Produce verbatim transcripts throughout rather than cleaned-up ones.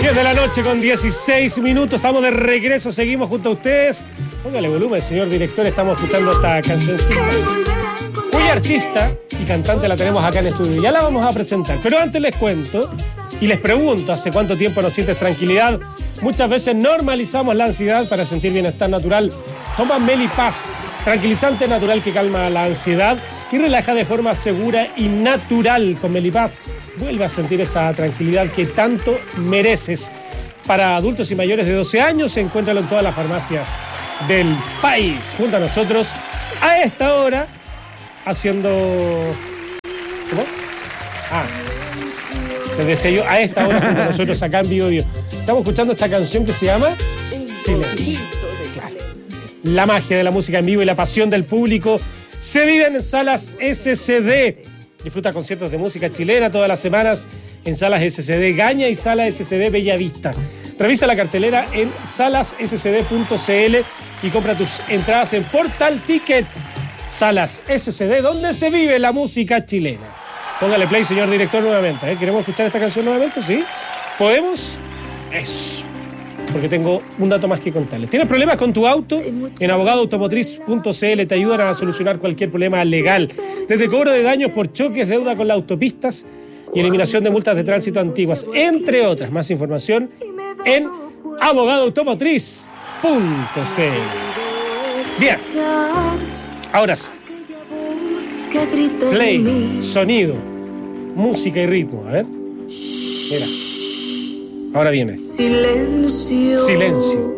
diez de la noche con dieciséis minutos, estamos de regreso, seguimos junto a ustedes. Póngale volumen, señor director, estamos escuchando esta cancioncita, cuya artista y cantante la tenemos acá en el estudio. Ya la vamos a presentar, pero antes les cuento y les pregunto, ¿hace cuánto tiempo no sientes tranquilidad? Muchas veces normalizamos la ansiedad para sentir bienestar natural. Toma Melipaz, tranquilizante natural que calma la ansiedad y relaja de forma segura y natural. Con Melipaz vuelve a sentir esa tranquilidad que tanto mereces. Para adultos y mayores de doce años, encuéntralo en todas las farmacias del país. Junto a nosotros, a esta hora, haciendo... ¿Cómo? Ah, les decía yo, a esta hora junto a nosotros acá en Vivo Vivo. Estamos escuchando esta canción que se llama Silencio. Claro. La magia de la música en vivo y la pasión del público se viven en Salas S C D. Disfruta conciertos de música chilena todas las semanas en Salas S C D Gaña y Sala S C D Bella Vista. Revisa la cartelera en salas s c d punto c l y compra tus entradas en Portal Ticket. Salas S C D, donde se vive la música chilena. Póngale play, señor director, nuevamente. ¿eh? ¿Queremos escuchar esta canción nuevamente? ¿Sí? ¿Podemos? Eso. Porque tengo un dato más que contarles. ¿Tienes problemas con tu auto? En abogado automotriz punto c l te ayudan a solucionar cualquier problema legal. Desde cobro de daños por choques, deuda con las autopistas y eliminación de multas de tránsito antiguas, entre otras. Más información en abogado automotriz punto c l. Bien. Ahora sí. Play, sonido, música y ritmo. A ver. Mira. Ahora viene. Silencio. Silencio.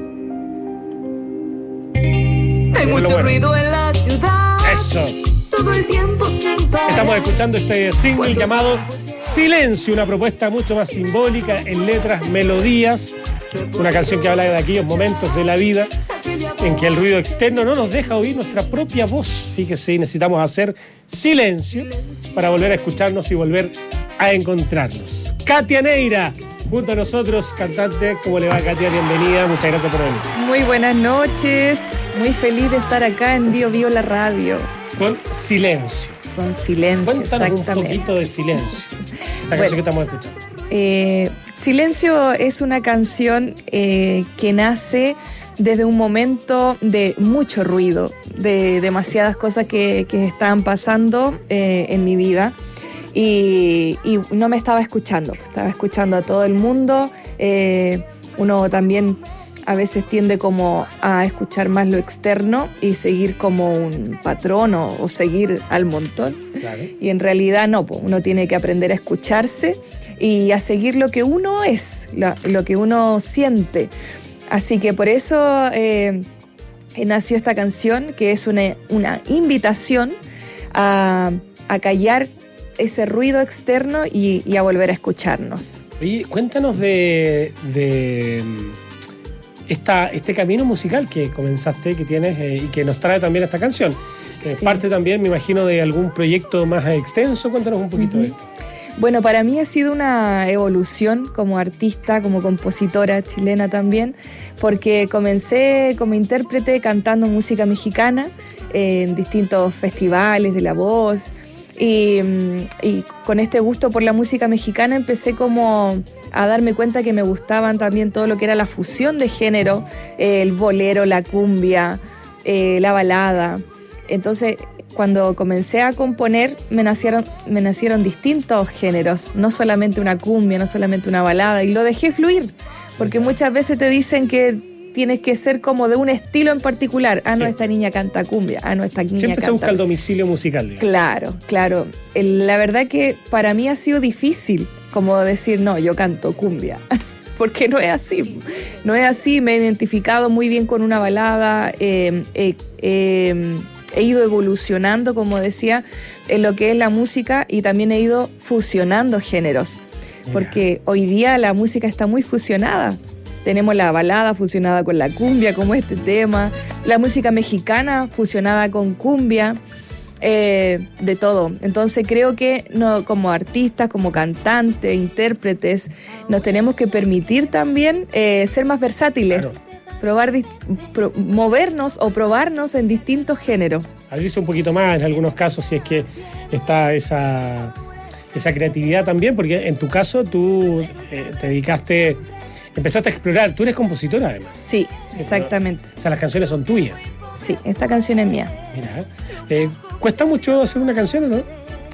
Hay mucho bueno. ruido en la ciudad. Eso. Todo el tiempo sin parar. Estamos escuchando este single llamado Silencio, una propuesta mucho más simbólica en letras, melodías. Una canción que habla de aquellos momentos de la vida en que el ruido externo no nos deja oír nuestra propia voz. Fíjese, necesitamos hacer silencio para volver a escucharnos y volver a encontrarnos. Katia Neira, junto a nosotros, cantante. ¿Cómo le va, Katia? Bienvenida, muchas gracias por venir. Muy buenas noches, muy feliz de estar acá en Bio Bio la radio. Con Silencio. Con Silencio, Cuéntanos exactamente. un poquito de Silencio, esta Bueno, canción que estamos escuchando. Eh, Silencio es una canción eh, que nace desde un momento de mucho ruido, de demasiadas cosas que, que estaban pasando eh, en mi vida. Y, y no me estaba escuchando, estaba escuchando a todo el mundo. Eh, uno también a veces tiende como a escuchar más lo externo y seguir como un patrón o, o seguir al montón. Claro. Y en realidad no, pues uno tiene que aprender a escucharse y a seguir lo que uno es, lo, lo que uno siente. Así que por eso eh, nació esta canción, que es una, una invitación a, a callar ese ruido externo y, y a volver a escucharnos. Oye, cuéntanos de, de esta, este camino musical que comenzaste, que tienes eh, y que nos trae también esta canción. Eh, Sí. Parte también, me imagino, de algún proyecto más extenso. Cuéntanos un poquito uh-huh. de esto. Bueno, para mí ha sido una evolución como artista, como compositora chilena también, porque comencé como intérprete cantando música mexicana eh, en distintos festivales de la voz. Y, y con este gusto por la música mexicana empecé como a darme cuenta que me gustaban también todo lo que era la fusión de género, eh, el bolero, la cumbia, eh, la balada. Entonces, cuando comencé a componer, me nacieron, me nacieron distintos géneros, no solamente una cumbia, no solamente una balada, y lo dejé fluir, porque muchas veces te dicen que tienes que ser como de un estilo en particular. Ah, no, sí. Esta niña canta cumbia. Ah, no, esta niña Siempre canta... se busca el domicilio musical, digamos. Claro, claro. El, la verdad que para mí ha sido difícil como decir, no, yo canto cumbia. Porque no es así. No es así. Me he identificado muy bien con una balada. Eh, eh, eh, he ido evolucionando, como decía, en lo que es la música y también he ido fusionando géneros. Porque hoy día la música está muy fusionada. Tenemos la balada fusionada con la cumbia, como este tema, la música mexicana fusionada con cumbia, eh, de todo. Entonces creo que no, como artistas, como cantantes, intérpretes, nos tenemos que permitir también eh, ser más versátiles, claro. probar, pro, movernos o probarnos en distintos géneros. Abrirse un poquito más en algunos casos si es que está esa... esa creatividad también, porque en tu caso tú eh, te dedicaste, empezaste a explorar. Tú eres compositora además. Sí, Sí, exactamente. pero, o sea, las canciones son tuyas. Sí, esta canción es mía. Mira, eh, ¿cuesta mucho hacer una canción o no?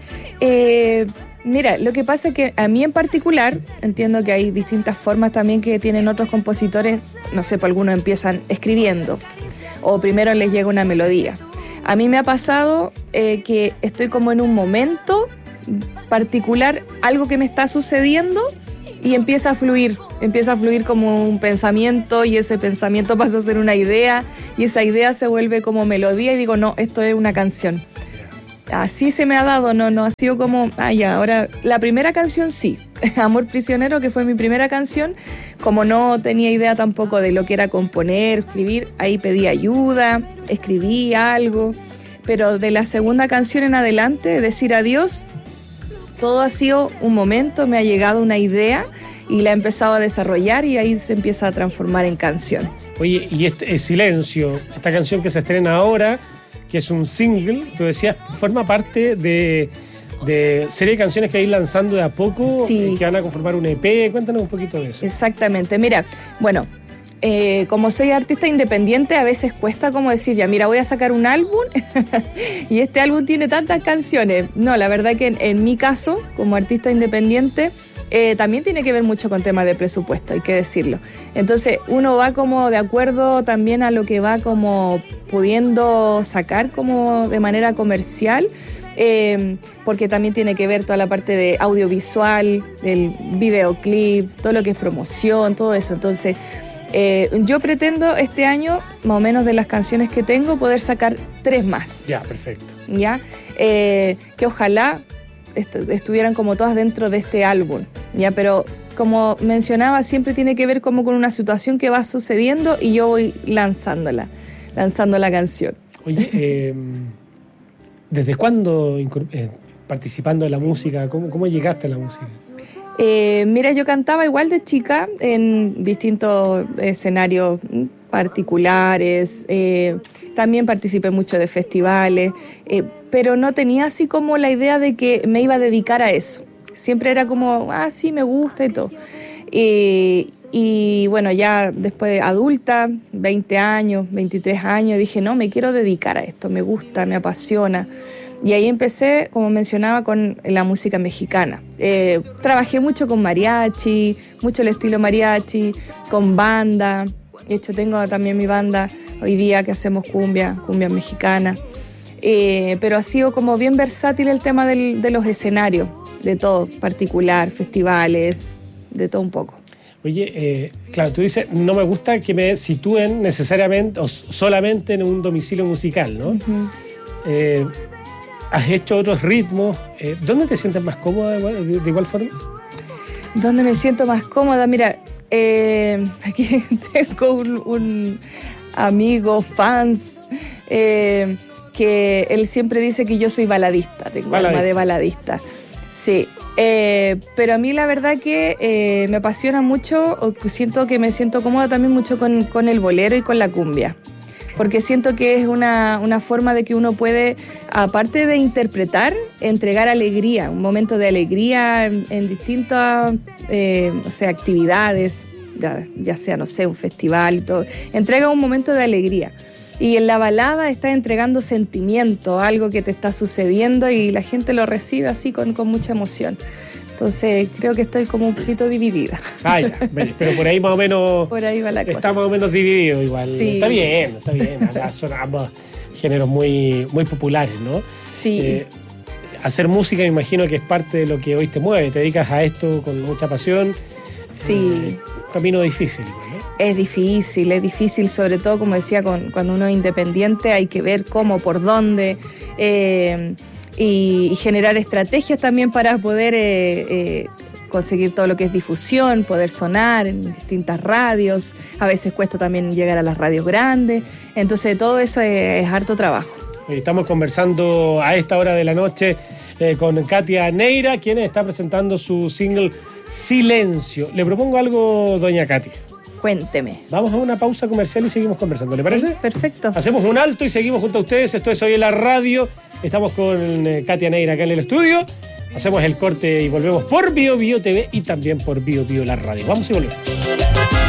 Eh, mira, lo que pasa es que a mí en particular, entiendo que hay distintas formas también que tienen otros compositores, no sé, pues algunos empiezan escribiendo o primero les llega una melodía. A mí me ha pasado eh, que estoy como en un momento particular, algo que me está sucediendo y empieza a fluir, empieza a fluir como un pensamiento y ese pensamiento pasa a ser una idea y esa idea se vuelve como melodía y digo, no, esto es una canción. Así se me ha dado, no, no ha sido como, ah, ya, ahora, la primera canción sí, Amor Prisionero, que fue mi primera canción, como no tenía idea tampoco de lo que era componer, escribir, ahí pedí ayuda, escribí algo, pero de la segunda canción en adelante, Decir Adiós, todo ha sido un momento, me ha llegado una idea y la he empezado a desarrollar y ahí se empieza a transformar en canción. Oye, y este es Silencio, esta canción que se estrena ahora, que es un single, tú decías, forma parte de, de serie de canciones que vais lanzando de a poco, Sí. eh, que van a conformar un E P. Cuéntanos un poquito de eso. Exactamente, mira, bueno, eh, como soy artista independiente, a veces cuesta como decir, ya, mira, voy a sacar un álbum y este álbum tiene tantas canciones. No, la verdad que en, en mi caso, como artista independiente, Eh, también tiene que ver mucho con temas de presupuesto, hay que decirlo. Entonces uno va como de acuerdo también a lo que va como pudiendo sacar como de manera comercial, eh, porque también tiene que ver toda la parte de audiovisual, del videoclip, todo lo que es promoción, todo eso. Entonces eh, yo pretendo este año, más o menos de las canciones que tengo, poder sacar tres más. Ya, perfecto. ¿Ya? Eh, que ojalá est- estuvieran como todas dentro de este álbum, ¿ya? Pero como mencionaba, siempre tiene que ver como con una situación que va sucediendo y yo voy lanzándola, lanzando la canción. Oye, eh, ¿desde cuándo incor- eh, participando en la música? ¿Cómo, cómo llegaste a la música? Eh, mira, yo cantaba igual de chica en distintos escenarios particulares, eh, también participé mucho de festivales, eh, pero no tenía así como la idea de que me iba a dedicar a eso. Siempre era como, ah, sí, me gusta y todo. Eh, y bueno, ya después de adulta, veinte años, veintitrés años, dije, no, me quiero dedicar a esto, me gusta, me apasiona. Y ahí empecé, como mencionaba, con la música mexicana. Eh, trabajé mucho con mariachi, mucho el estilo mariachi, con banda. De hecho, tengo también mi banda hoy día que hacemos cumbia, cumbia mexicana. Eh, pero ha sido como bien versátil el tema del, de los escenarios, de todo, particular, festivales, de todo un poco. Oye, eh, claro, tú dices, no me gusta que me sitúen necesariamente o solamente en un domicilio musical, ¿no? Uh-huh. Eh, ¿Has hecho otros ritmos? Eh, ¿Dónde te sientes más cómoda de igual, de, de igual forma? ¿Dónde me siento más cómoda? Mira, eh, aquí tengo un, un amigo, fans, eh, que él siempre dice que yo soy baladista, tengo Baladista. alma de baladista. Sí, eh, pero a mí la verdad que eh, me apasiona mucho, o que siento que me siento cómoda también mucho con, con el bolero y con la cumbia. Porque siento que es una, una forma de que uno puede, aparte de interpretar, entregar alegría, un momento de alegría en, en distintas eh, o sea, actividades, ya, ya sea, no sé, un festival y todo. Entrega un momento de alegría. Y en la balada está entregando sentimiento, algo que te está sucediendo y la gente lo recibe así con, con mucha emoción. Entonces creo que estoy como un poquito dividida. Ah, ya, pero por ahí más o menos Por ahí va la cosa. está más o menos dividido igual. Sí. Está bien, está bien. Acá son ambos géneros muy, muy populares, ¿no? Sí. Eh, hacer música me imagino que es parte de lo que hoy te mueve. Te dedicas a esto con mucha pasión. Sí. Eh, un camino difícil, ¿no? Es difícil, es difícil, sobre todo, como decía, con, cuando uno es independiente hay que ver cómo, por dónde, eh, y, y generar estrategias también para poder eh, eh, conseguir todo lo que es difusión, poder sonar en distintas radios. A veces cuesta también llegar a las radios grandes, entonces todo eso es, es harto trabajo. Estamos conversando a esta hora de la noche eh, con Katia Neira, quien está presentando su single Silencio. Le propongo algo, doña Katia. Cuénteme. Vamos a una pausa comercial y seguimos conversando, ¿le parece? Sí, perfecto. Hacemos un alto y seguimos junto a ustedes. Esto es Hoy en la Radio. Estamos con eh, Katia Neira acá en el estudio. Hacemos el corte y volvemos por Bio Bio T V y también por Bio Bio la radio. Vamos y volvemos.